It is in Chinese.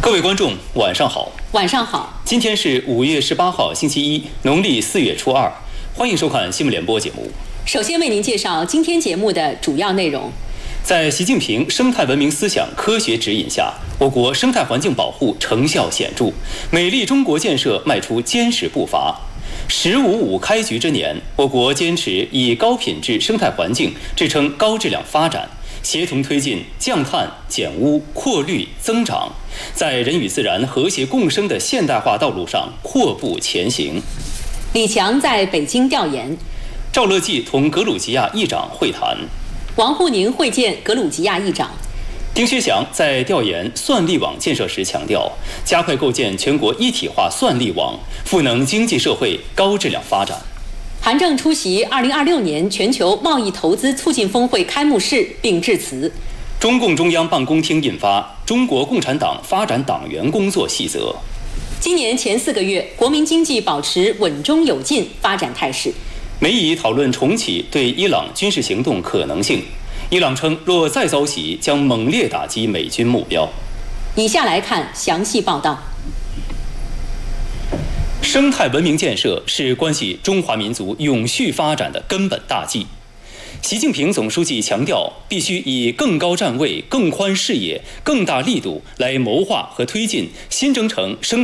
各位观众，晚上好。 晚上好。 今天是5月18号，星期一，农历4月初2。欢迎收看新闻联播节目。 首先为您介绍今天节目的主要内容。 在习近平生态文明思想科学指引下，我国生态环境保护成效显著，美丽中国建设迈出坚实步伐。“15+5”开局之年，我国坚持以高品质生态环境支撑高质量发展，协同推进降碳、减污、扩绿、增长，在人与自然和谐共生的现代化道路上阔步前行。 李强在北京调研， 赵乐际同格鲁吉亚议长会谈， 王沪宁会见格鲁吉亚议长。 丁薛祥在调研算力网建设时强调，加快构建全国一体化算力网，赋能经济社会高质量发展。 韩正出席2026年全球贸易投资促进峰会开幕式并致辞。 中共中央办公厅印发《中国共产党发展党员工作细则》。 今年前4个月，国民经济保持稳中有进发展态势。 美以讨论重启对伊朗军事行动可能性。伊朗称，若再遭袭，将猛烈打击美军目标。 以下来看详细报道。 生态文明建设是关系中华民族永续发展的根本大计。习近平总书记强调，必须以更高站位、更宽视野、更大力度来谋划和推进新征程生